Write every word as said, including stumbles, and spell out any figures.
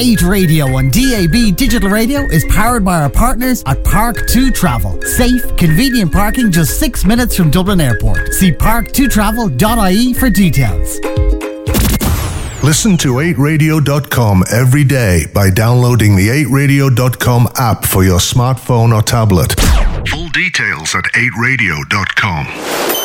eight Radio on D A B Digital Radio is powered by our partners at Park two Travel. Safe, convenient parking just six minutes from Dublin Airport. See park two travel dot I E for details. Listen to eight radio dot com every day by downloading the eight radio dot com app for your smartphone or tablet. Full details at eight radio dot com.